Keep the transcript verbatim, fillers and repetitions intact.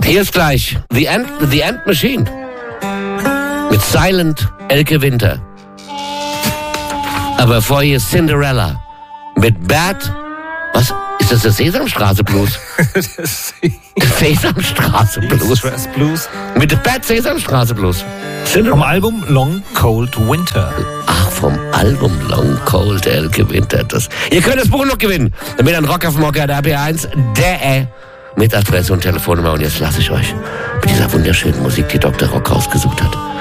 Hier ist gleich The Ant, The Ant Machine mit Silent Elke Winter. Aber vorher Cinderella mit Bad... Was? Ist das der Sesamstraße Blues? Sesamstraße Blues. Blues. Mit der Bad Sesamstraße Blues. Cinderella. Vom Album Long Cold Winter. Ach, vom Album Long Cold Elke Winter. Das. Ihr könnt das Buch noch gewinnen. Mit einem Rock auf dem Mocker, der R B eins, der mit Adresse und Telefonnummer. Und jetzt lasse ich euch mit dieser wunderschönen Musik, die Doktor Rock rausgesucht hat.